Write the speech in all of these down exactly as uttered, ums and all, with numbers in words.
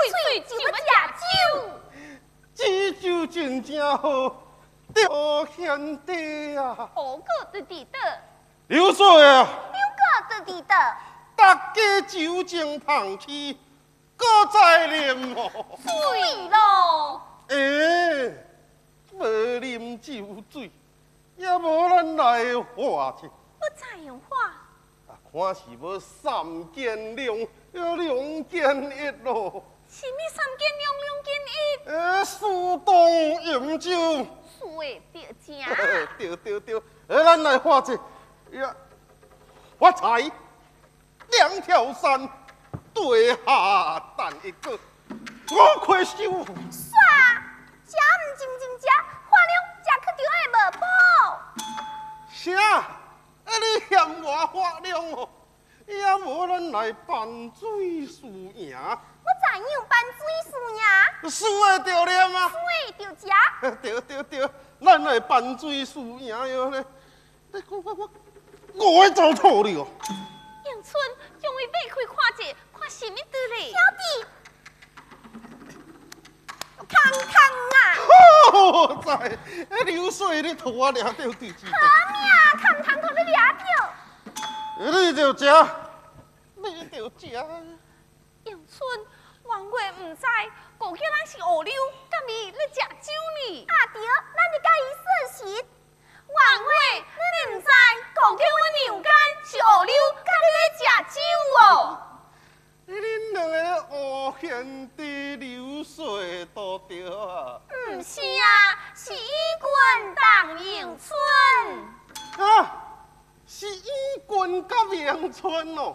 嘴就要假酒。 这酒真正好，得贤弟啊！ 何个的地的？ 流水啊！ 六个的地的。 大家酒精放弃，各再啉哦。 醉咯。 诶，无啉酒醉，也无咱来的话题。 我怎样话？ 啊，看是要三件两，要两件一咯。 什么三件两两件一？ 诶，苏东饮酒。 水得正。 对对对，诶，咱来画者呀，发财两条山，对下蛋一个，我亏收。 煞，食唔真正食，花量食去着会无保。 啥？啊，你嫌我发量哦？也无咱来办水输赢。 我怎样办水输赢？ 输的着念啊。 水着食。 对对对，咱来办水输赢哟咧。我我我我会走错了。 迎春，让伊擘开看者，看什么的咧？小弟，汤汤啊！ 好在，那流水你图我掠到对子。 好命，汤汤互你掠着。 你就食，你就食。 迎春，王月唔知，顾叫咱是恶溜，甲伊咧食酒呢。啊对，咱就甲伊说实。王月，你唔知，顾叫我牛肝是恶溜，甲你咧食酒哦。 恁两个乌贤弟流水多着啊！ 唔是啊，是伊棍当迎春。 啊，是伊棍甲迎春哦。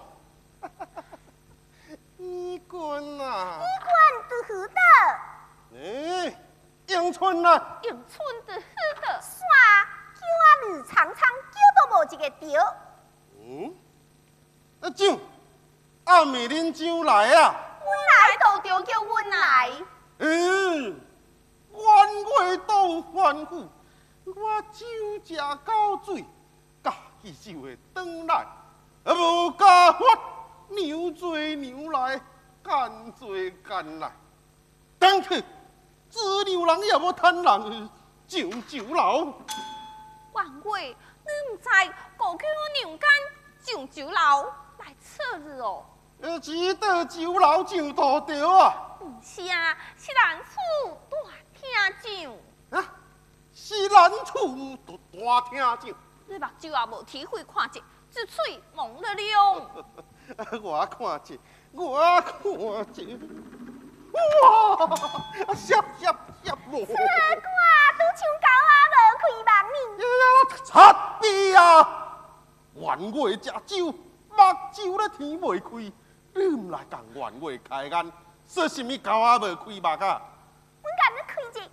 伊棍啊！ 伊棍的何的？ 诶，迎春啊！ 迎春的何的？煞，叫我绿长长叫都无一个着。 嗯，那酒，暗暝恁酒来啊！ 阮来都着叫阮来。 嗯，冤月到反腐，我酒食到醉，家己就会转来，啊无家法，牛追牛来，干追干来，等去，自流人也无贪人上酒楼。 王月，你唔知顾叫我牛肝上酒楼来测日哦？ 呃，只得酒楼上大着啊！ 唔是啊，是咱厝大听上。 啊，是咱厝大听酒。 你目睭也无体会看者，一喙蒙了了。 我看者，我看者，哇，闪闪闪无！ 这歌拄像狗仔无开网呢。 擦你啊！元月食酒，目睭咧天未开，你唔来共元月开眼，说什么狗仔无开目啊？ 阮甲你开者。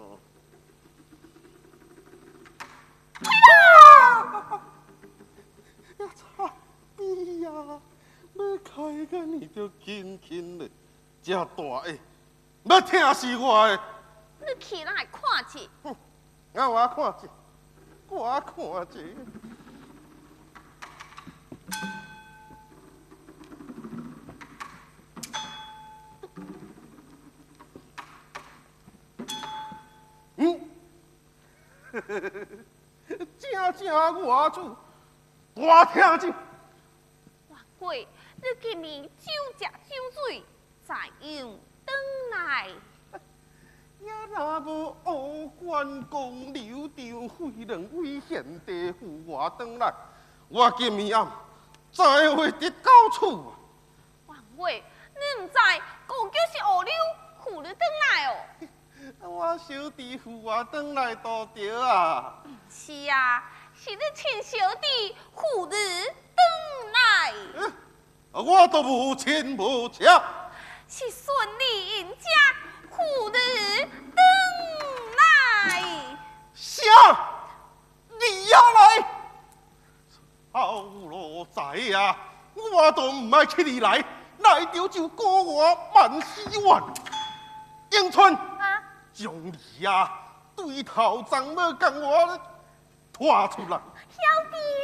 呀，擦你呀！要开眼你就轻轻的，这大个，要疼死我的。 你起来看者。 哼，啊，我看者，我看者。嗯，正正我厝大听酒。 王月，你今年酒食酒醉，再用转来。 也若无乌关公刘长飞两位贤弟扶我转来，我今暝暗才会得到厝。 王月，你唔知顾叫是恶溜扶你转来哦？ 我小弟扶我转来多着啊！ 是啊，是你亲小弟扶你转来。 嗯，我都无亲无戚。 是顺利赢家扶你转来。 啥？你也来？好罗仔呀！我都唔爱去你来，来着就过我万四万。迎春。 啊！ 将你呀，对头怎么跟我拖出来？ 小弟